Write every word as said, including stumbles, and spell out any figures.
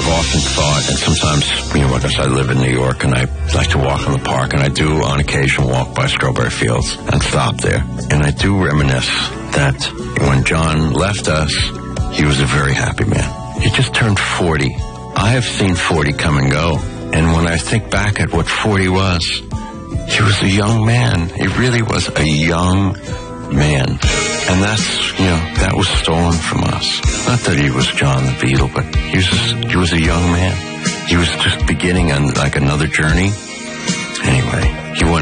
I've often thought, and sometimes, you know, because I live in New York and I like to walk in the park, and I do on occasion walk by Strawberry Fields and stop there. And I do reminisce that when John left us, he was a very happy man. He just turned forty. I have seen forty come and go. And when I think back at what forty was, he was a young man. He really was a young man. And that's, you know, that was stolen from us. Not that he was John the Beatle, but he was just, he was a young man. He was just beginning on like another journey. Anyway,